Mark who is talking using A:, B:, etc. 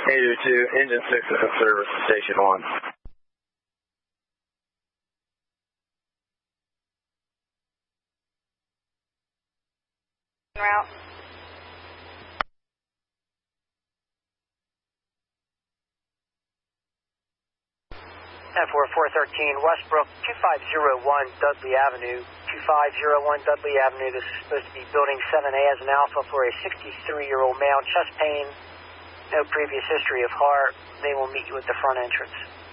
A: 802, engine 6 is in service, station 1.
B: Route.
C: F4 413 Westbrook 2501 Dudley Avenue. 2501 Dudley Avenue. This is supposed to be building 7A as an alpha for a 63-year-old male, chest pain, no previous history of heart. They will meet you at the front entrance.